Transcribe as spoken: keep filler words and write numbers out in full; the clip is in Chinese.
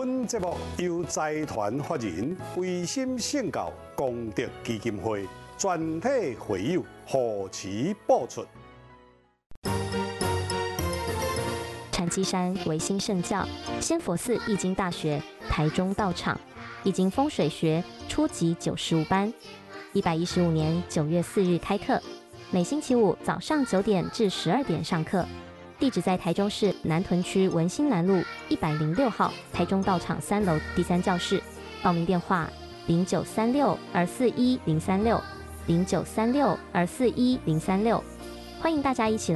本节目由财团法人维心圣教功德基金会全体会友护持播出。 禅机山维新圣教仙佛寺易经大学台中道场易经风水学初级九十五班，一百一十五年九月四日开课，每星期五早上九点至十二点上课。地址在台中市南屯区文心南路一百零六号台中道场三楼第三教室。报名电话零九三六二四一零三六零九三六二四一零三六，欢迎大家一起来。